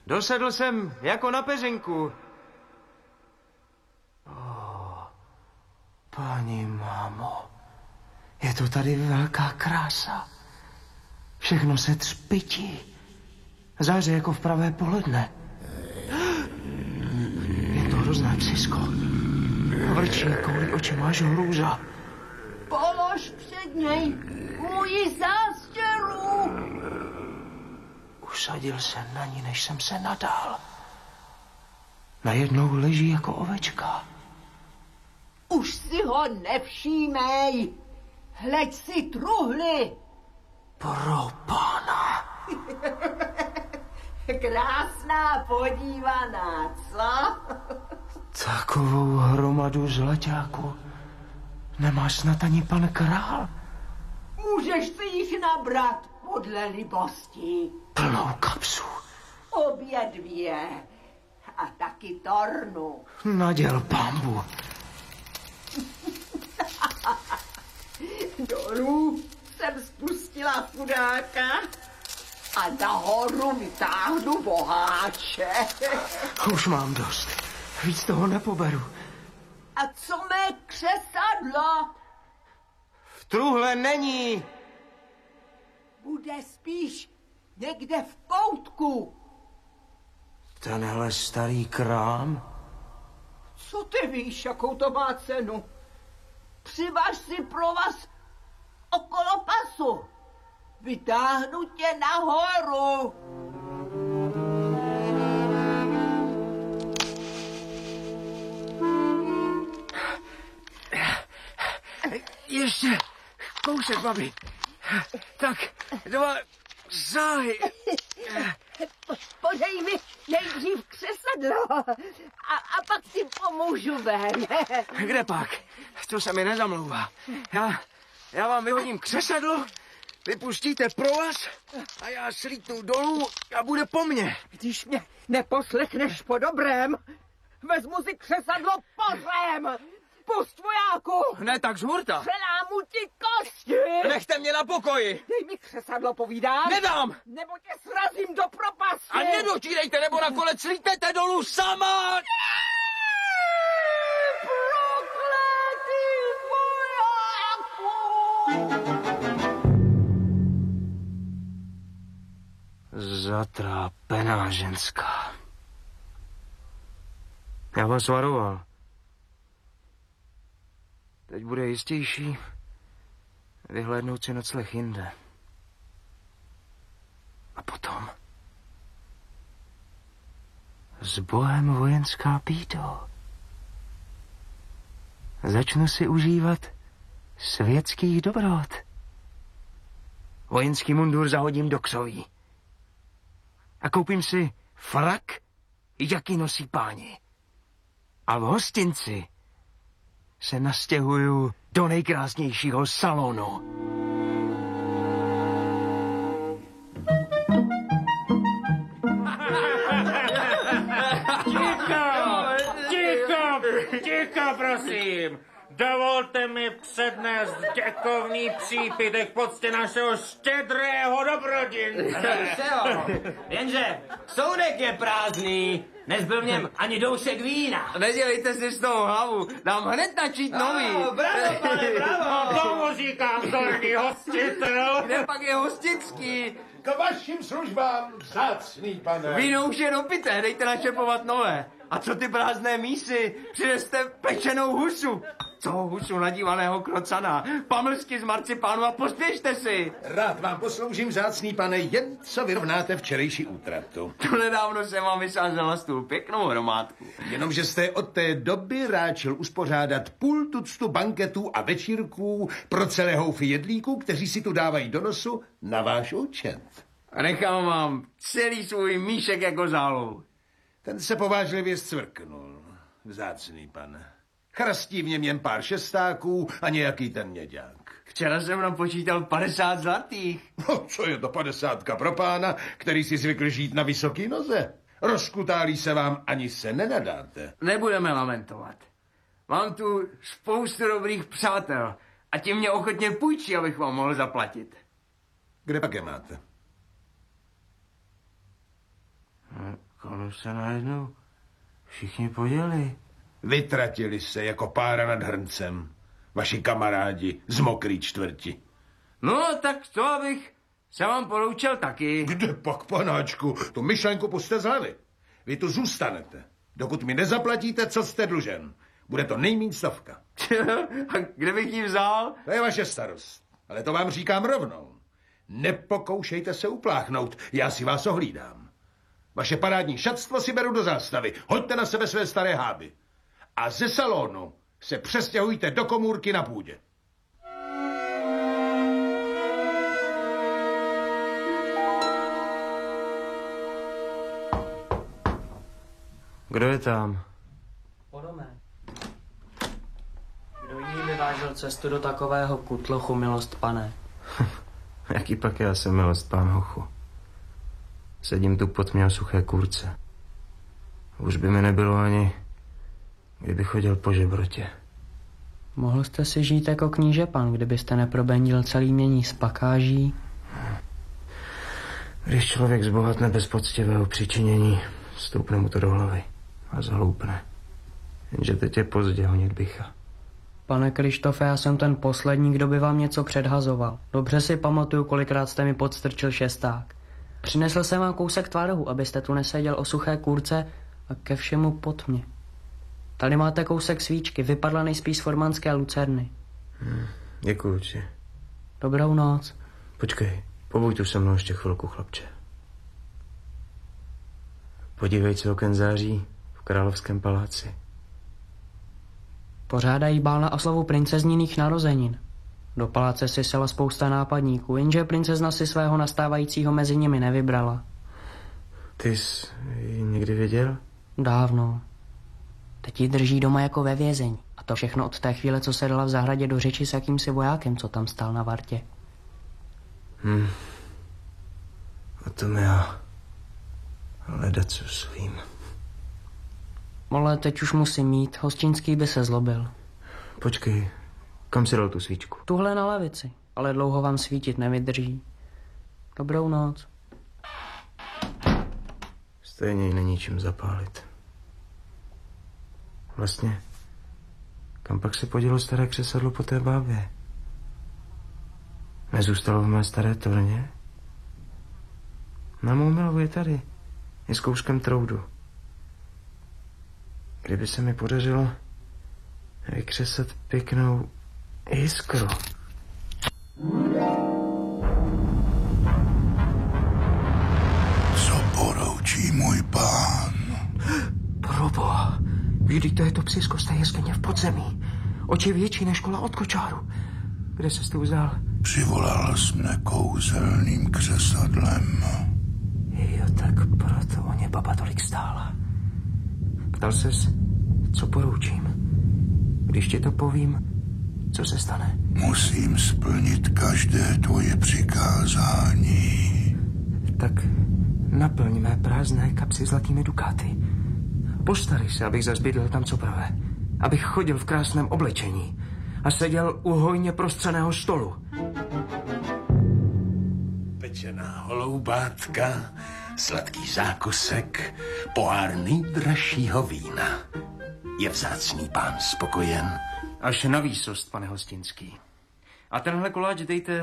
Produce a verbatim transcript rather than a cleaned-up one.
Dosedl jsem jako na peřinku. Oh, paní mámo, je to tady velká krása. Všechno se třpytí. Záře jako v pravé poledne. Je to hrozné psisko. Vrčí kouli oči, máš hrůza. Polož před něj moji zástěru. Usadil se na ní, než jsem se nadál. Najednou leží jako ovečka. Už si ho nevšímej. Hleď si truhly. Pro pána. Krásná podívaná, co? Takovou hromadu zlaťáku nemá snad ani pan král. Můžeš si jich nabrat podle libosti. Plnou kapsu. Obě dvě. A taky tornu. Naděl pambu. Dolů jsem spustila chudáka a nahoru vytáhnu boháče. Už mám dost. Víc toho nepoberu. A co mé křesadlo? V truhle není. Bude spíš někde v koutku. Tenhle starý krám? Co ty víš, jakou to má cenu? Přivaž si provaz okolo pasu. Vytáhnu tě nahoru. Ještě kousek, babi. Tak, dva záhy. Podej mi nejdřív křesadlo a, a pak si pomůžu ven. Kde pak? To se mi nezamlouvá. Já, já vám vyhodím křesadlo, vypustíte provaz a já slítnu dolů a bude po mně. Když mě neposlechneš po dobrém, vezmu si křesadlo po zlém. Pust, vojáku! Ne tak z hurta. Přelámu ti kosti! Nechte mě na pokoji. Dej mi křesadlo, povídám. Nedám! Nebo tě srazím do propasti. A nedotírejte, nebo nakonec slítnete dolů sama! Prokletý vojáku! Zatrápená ženská. Já vás varoval. Teď bude jistější vyhlédnout si nocleh jinde. A potom s Bohem vojenská píto. Začnu si užívat světských dobrot. Vojenský mundur zahodím do ksoví. A koupím si frak, jaký nosí páni. A v hostinci se nastěhuju do nejkrásnějšího salonu. Ticho! Ticho! Ticho, prosím! Dovolte mi přednést děkovný přípitek poctě našeho štědrého dobrodince. Jenže soudek je prázdný, nezbyl v něm ani doušek vína. Nedělejte si z toho hlavu, dám hned načít nový. Oh, bravo, pane, bravo. Tomu říkám zorný hostitel. Kde pak je hostinský? K vašim službám, vzácný pane. Víno už je dopité, dejte načepovat nové. A co ty prázdné mísy? Přineste pečenou husu. Toho husu nadívaného krocana. Pamlsky z marcipánu a pospěšte si. Rád vám posloužím, vzácný pane, jen co vyrovnáte včerejší útratu. To nedávno jsem vám vysázel na stůl pěknou hromádku. Jenomže jste od té doby ráčil uspořádat půl tuctu banketů a večírků pro celé houfy jedlíků, kteří si tu dávají do nosu na váš účet. A nechám vám celý svůj míšek jako zálohu. Ten se povážlivě zcvrknul, vzácný pane. Chrastí v něm jen pár šestáků a nějaký ten měďák. Včera jsem napočítal padesát zlatých. No, co je to padesátka pro pána, který si zvykl žít na vysoký noze? Rozkutálí se vám, ani se nenadáte. Nebudeme lamentovat. Mám tu spoustu dobrých přátel a ti mě ochotně půjčí, abych vám mohl zaplatit. Kde pak je máte? Ono se najednou všichni poděli. Vytratili se jako pára nad hrncem. Vaši kamarádi z mokrý čtvrti. No, tak to abych se vám poroučel taky. Kde pak, panáčku? Tu myšlenku puste z hlavy. Vy tu zůstanete, dokud mi nezaplatíte, co jste dlužen. Bude to nejméně stovka. A kde bych ji vzal? To je vaše starost. Ale to vám říkám rovnou. Nepokoušejte se upláchnout, já si vás ohlídám. Vaše parádní šatstvo si beru do zástavy. Hoďte na sebe své staré háby. A ze salonu se přestěhujte do komůrky na půdě. Kdo je tam? Podomek. Kdo jiný by vážil cestu do takového kutlochu, milost pane? Jaký pak já jsem milost pán hochu. Sedím tu pod mě o suché kůrce. Už by mi nebylo ani, kdyby chodil po žebrotě. Mohl jste si žít jako kníže pan, kdybyste neprobendil celý mění z pakáží? Když člověk zbohatne bez poctivého přičinění, stoupne mu to do hlavy a zhloupne. Jenže teď je pozdě honit bycha. Pane Krištofe, já jsem ten poslední, kdo by vám něco předhazoval. Dobře si pamatuju, kolikrát jste mi podstrčil šesták. Přinesl jsem vám kousek tvarohu, abyste tu neseděl o suché kůrce a ke všemu pod mě. Tady máte kousek svíčky, vypadla nejspíš z formánské lucerny. Hmm, děkuju ti. Dobrou noc. Počkej, pobuď tu se mnou ještě chvilku, chlapče. Podívej, co oken září v královském paláci. Pořádají bál na oslavu princezniných narozenin. Do paláce si sela spousta nápadníků, jenže princezna si svého nastávajícího mezi nimi nevybrala. Ty jsi ji někdy viděl? Dávno. Teď ji drží doma jako ve vězení. A to všechno od té chvíle, co se dala v zahradě do řeči s jakýmsi vojákem, co tam stál na vartě. Hm. O tom já hledacu svým. Ale teď už musím mít, hostinský by se zlobil. Počkej, kam si dal tu svíčku? Tuhle na lavici, ale dlouho vám svítit nevydrží. Dobrou noc. Stejně ji není čím zapálit. Vlastně, kam pak se podělo staré křesadlo po té bábě? Nezůstalo v mé staré torně? Na mou milovu je tady, je s kouškem troudu. Kdyby se mi podařilo vykřesat pěknou jiskru. Co poroučí můj pán? Proboha, vždyť to je to psisko z té jeskyně v podzemí. Oči větší než kola od kočáru. Kde ses tu vzal? Přivolal jsi mne kouzelným křesadlem. Jo, tak proto o ně baba tolik stála. Ptal ses, co poroučím. Když ti to povím, co se stane? Musím splnit každé tvoje přikázání. Tak naplň mé prázdné kapsy zlatými dukáty. Postarej se, abych zas bydlel tam, co pravé. Abych chodil v krásném oblečení a seděl u hojně prostřeného stolu. Pečená holoubátka, sladký zákusek, pohár nejdražšího vína. Je vzácný pán spokojen? Až na výsost, pane hostinský. A tenhle koláč dejte